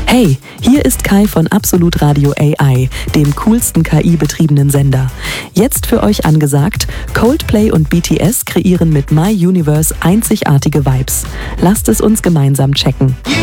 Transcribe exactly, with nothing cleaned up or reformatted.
Hey, hier ist Kai von Absolut Radio A I, dem coolsten K I-betriebenen Sender. Jetzt für euch angesagt, Coldplay und B T S kreieren mit My Universe einzigartige Vibes. Lasst es uns gemeinsam checken.